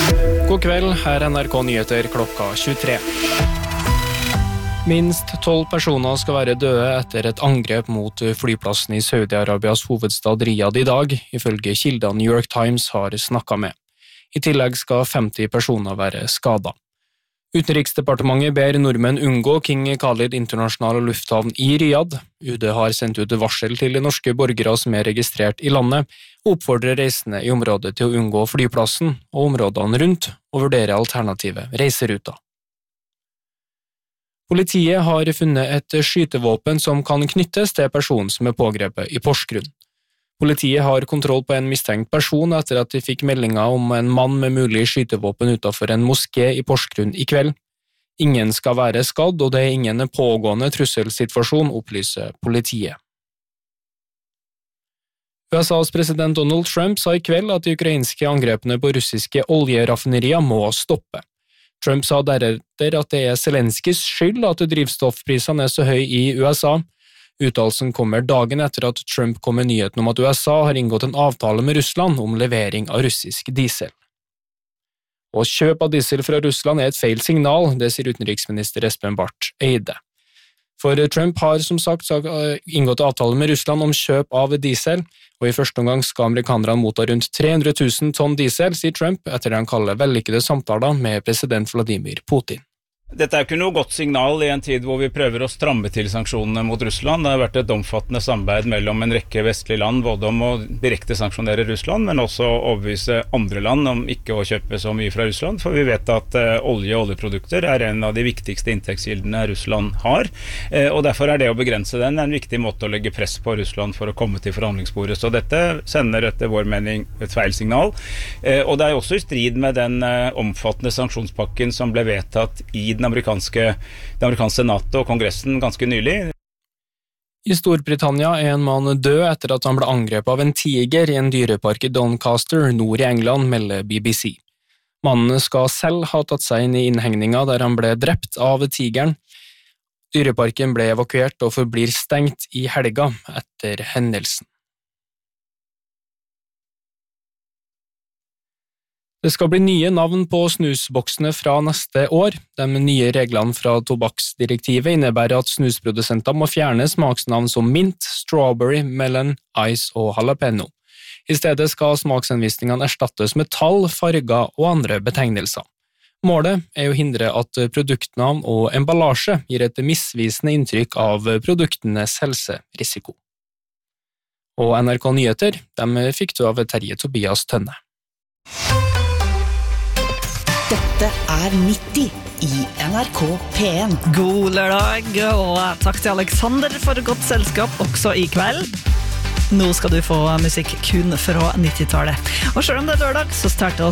God kveld, her NRK Nyheter klokka 23. Minst 12 personer skal være døde etter et angrep mot flyplassen i Saudi-Arabias hovedstad Riyadh i dag, ifølge kilder New York Times har snakket med. I tillegg skal 50 personer være skadet. Utenriksdepartementet ber nordmenn unngå King Khalid internasjonale lufthavn i Riyadh. UD har sendt ut varsel til de norske borgere som er registrert i landet, og oppfordrer reisende i området til å unngå flyplassen og områdene rundt, og vurdere alternative reiseruter. Politiet har funnet et skytevåpen som kan knyttes til personen som er pågrepet i Porsgrunn. Politiet har kontroll på en mistenkt person etter at de fikk meldinger om en mann med mulig skytevåpen utenfor en moské i Porsgrunn i kveld. Ingen skal være skadd, og det er ingen pågående trusselsituasjon, opplyser politiet. USAs president Donald Trump sa i kveld at de ukrainske angrepene på russiske oljeraffinerier må stoppe. Trump sa deretter at det er Zelenskys skyld at drivstoffprisene er så høy i USA. Uttalelsen kommer dagen etter at Trump kom med nyheten om at USA har inngått en avtale med Russland om levering av russisk diesel. Og kjøp av diesel fra Russland er et feil signal, det sier utenriksminister Espen Barth Eide. For Trump har som sagt inngått avtale med Russland om kjøp av diesel, og i første omgang skal amerikanerne motta rundt 300 000 tonn diesel, sier Trump, etter det han kaller vellykkede samtaler med president Vladimir Putin. Dette er ikke noe godt signal i en tid hvor vi prøver å stramme til sanksjonene mot Russland. Det har vært et omfattende samarbeid mellom en rekke vestlige land, både om å direkte sanksjonere Russland, men også å overbevise andre land om ikke å kjøpe så mye fra Russland, for vi vet at olje og oljeprodukter er en av de viktigste inntektskildene Russland har, og derfor er det å begrense den en viktig måte å legge press på Russland for å komme til forhandlingsbordet. Så dette sender etter vår mening et feil signal, og det er også i strid med den omfattende sanksjonspakken som ble vedtatt i det amerikanske senatet og kongressen ganske nylig. I Storbritannia er en mann død etter at han ble angrepet av en tiger i en dyrepark i Doncaster, nord i England, melder BBC. Mannen skal selv ha tatt seg inn i innhegninga der han ble drept av tigeren. Dyreparken ble evakuert og forblir stengt i helga etter hendelsen. Det skal bli nye navn på snusboksene fra neste år. De nye reglene fra tobakksdirektivet innebærer at snusprodusenter må fjerne smaksnavn som mint, strawberry, melon, ice og jalapeno. I stedet skal smaksanvisningene erstattes med tall, farger og andre betegnelser. Målet er å hindre at produktnavn og emballasje gir et misvisende inntrykk av produktenes helserisiko. Og NRK Nyheter, de fikk du av Terje Tobias Tønne. Dette er 90 i NRK P1. God lørdag, og takk til Alexander for godt selskap også i kveld. Nå skal du få musikk kun fra 90-tallet. Og selv om det er lørdag, så starter